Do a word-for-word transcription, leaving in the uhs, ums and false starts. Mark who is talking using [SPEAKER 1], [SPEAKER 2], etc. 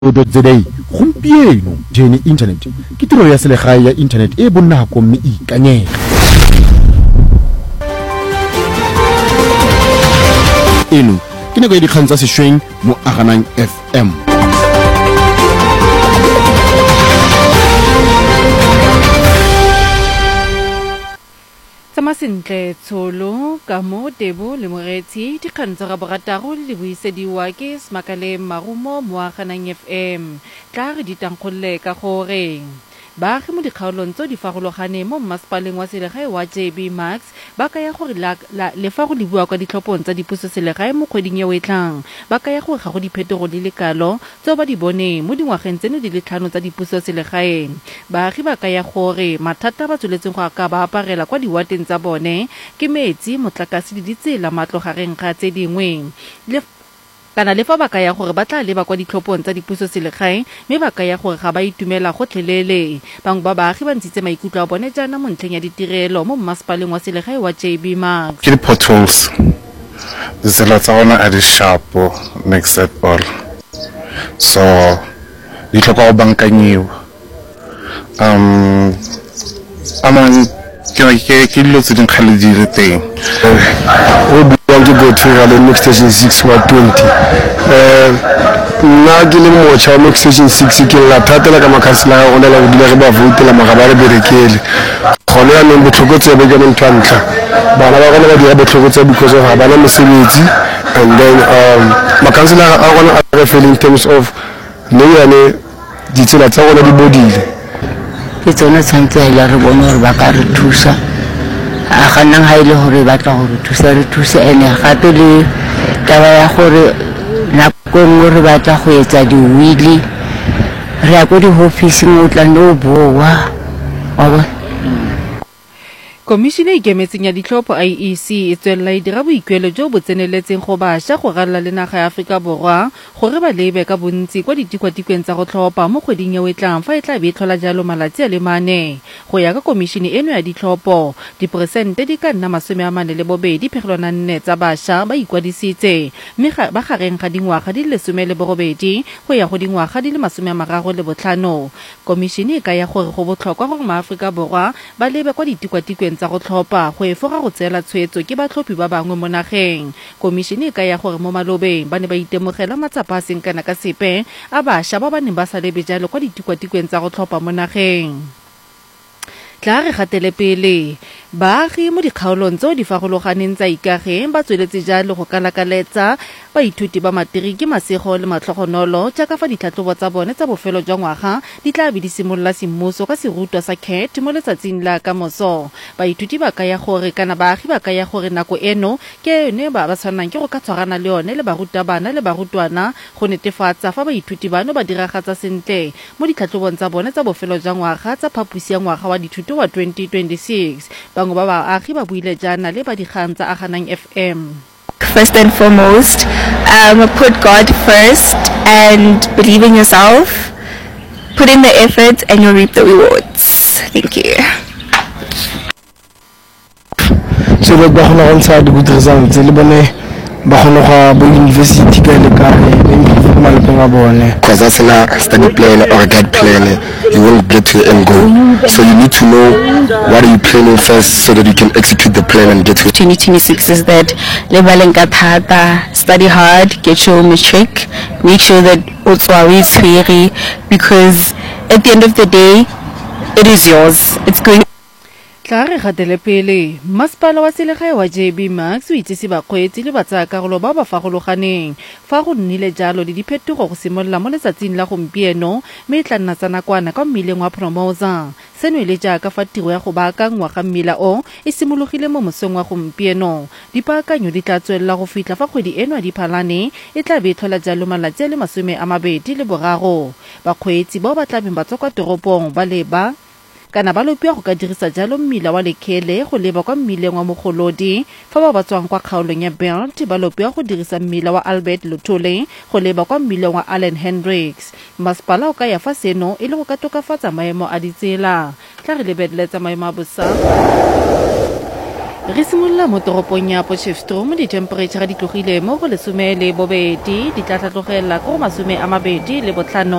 [SPEAKER 1] Today gompieno Jene internet ke tiro ya selegae ya internet e bonako mme ikanyega. Eno ke nako ya dikgang tsa sešweng mo Aganang F M.
[SPEAKER 2] Masentle Tsholo ka mo Tebo le Moretsi dikgang tsa borataro le buisediwa ke Smakale Marumo mo Aganang F M. Tla re ditangkgolle ka gore baagi mo dikgaolong tse di farologane mo mmasepaleng wa selegae wa J B Max ba ka ya gore le fa go le bua kwa ditlhophong tsa dipuso selegae mo kgweding e o e tlang ba ka ya gore ga go diphetogo di le kalo tseo ba di bone mo dingwageng tseno di le tlhano tsa dipuso selegae. Baagi ba ka ya gore mathata ba tsweletseng go ka ba aparela kwa diwateng tsa bone ke metsi, motlakase le ditsela matlogareng ga tse dingwe. Kana le fa ba ka ya gore ba tla leba kwa ditlhophong tsa dipuso selegae mme ba ka ya gore ga ba itumela gotlhelele. Bangwe ba baagi ba ntshitse maikutlo a bone jaana mo ntlheng ya ditirelo mo mmasepaleng wa selegae wa J B Max.
[SPEAKER 3] Ke di-potholes ditsela tsa gona a di sharpo next at all, so di tlhoka go bankanyiwa. um amang ke ke dilo tse dinkgale di le teng
[SPEAKER 4] o buang ke Bothira le Max Station six wa twenty. um nna ke le motšha wa Max Station six ke la thatela ka makhansela a gona la go dula ge ba voutela maga ba re berekele gone yanong botlhokotsebe ke ntho ya ntlha. Bana ba gona ba dira botlhokotsebe because of ga bana mosebetsi, and then um makhansela a gona a re fela in terms of le yane ditsela tsa gona di bodile.
[SPEAKER 5] Ke tsone tshwanetse ile re bone gore ba ka re thusa a ganang ha ile gore ba tla go re thusa re thusa ene gape le taba ya gore nako nngwe re batla go etsa di-wheelie re ya ko di-officing o tla no boa wa bona.
[SPEAKER 2] Komishene e ikemetseng ya ditlhopho I E C e tswelela e dira boikuelo jo bo tseneletseng go bašwa go ralala le naga ya Aforika Borwa gore ba lebe ka bontsi kwa ditikwatikeng tsa go tlhopha mo kgweding ya o e tlang fa e tla be e tlhola jalo malatsi a le mane. Go ya ka komishene eno ya ditlhopho, diperesente di ka nna masome a mane le bobedi phegelwana nne tsa bašwa ba ikwadisitse mme ba gareng ga dingwaga di le lesome le borobedi go ya go dingwaga di le masome a mararo le botlhano. Komishene e ka ya gore go botlhokwa gore maAforika Borwa ba lebe kwa ditikwatikeng tsa go tlhopha go efora go tseela tshwetso ke batlhophi ba bangwe mo nageng. Komishene e ka ya gore mo malobeng ba ne ba itemogela matsapa a seng kana ka sepe a bašwa ba ba neng ba sa lebe jalo kwa ditikwatikeng tsa go tlhopha mo nageng. Tla re gatele pele baagi mo dikgaolong tseo di farologaneng tsa ikageng ba tsweletse jalo go kalakaletsa baithuti ba matriki masego le matlhogonolo jaaka fa ditlhatlhobo tsa bone tsa bofelo jwa ngwaga di tla be di simolola semmuso ka serutwa sa C A T mo letsatsing la kamoso. Baithuti ba ka ya gore kana baagi ba ka ya gore nako eno ke yone ba ba tshwanang ke go ka tshwarana le yone le barutabana le barutwana go netefatsa fa baithuti bano ba diragatsa sentle mo ditlhatlhobong tsa bone tsa bofelo jwa ngwaga tsa phaposi ya ngwaga wa dithuto wa twenty twenty-six. Bangwe ba baagi ba buile jaana le ba dikgang tsa Aganang F M.
[SPEAKER 6] First and foremost, um, put God first and believe in yourself. Put in the effort and you'll reap the rewards. Thank you.
[SPEAKER 4] So that ba gona go ntsha di good results le bone ba gona go bo university ka le ka malapeng a bone.
[SPEAKER 3] Because that's a study plan or a guide plan, you won't get to your end goal. So you need to know what are you planning first so that you can execute the plan and get to it.
[SPEAKER 6] twenty twenty-six is that leveling kathata, study hard, get your matric, make sure that utswawi tswiri, because at the end of the day it is yours. It's going.
[SPEAKER 2] Tla re gatele pele masepala wa selegae wa J B Max o itsise bakgweetsi le batsaakarolo ba ba farologaneng fa go nnile jalo le diphetogo go simolola mo letsatsing la gompieno mme e tla nna tsa nakwana ka mmileng wa Promosa. Seno e le jaaka fa tiro ya go baakangwa ga mmila o e simologile mo mosong wa gompieno. Dipaakanyo di tla tswelela go fitlha fa kgwedi eno ya Diphalane e tla be e tlhola jalo malatsi a le masome a mabedi le boraro. Bakgweetsi bao ba tla beng ba tswa kwa toropong ba leba kana ba lopia go ka dirisa jalo mmila wa Lekele go leba kwa mmileng wa Mogolodi fa ba ba tswang kwa kgaolong ya Belt ba lopia go dirisa mmila wa Albert Luthuli go leba kwa mmileng wa Allen Hendricks. Masepala o ka ya fa seno e le go ka tokafatsa maemo a ditsela. Tla re lebeletse maemo a bosa. Re simolola mo toropong ya Potchefstroom di-temperature di tlogile mo go lesome le bobedi di tla tlhatlogela ko masome a mabedi le botlhano